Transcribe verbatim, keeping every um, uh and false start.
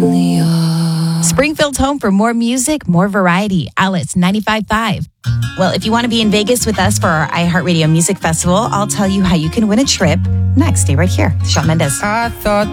Springfield's home for more music, more variety. Alice ninety-five point five. Well, if you want to be in Vegas with us for our iHeartRadio Music Festival, I'll tell you how you can win a trip next. Stay right here. Shawn Mendes. I thought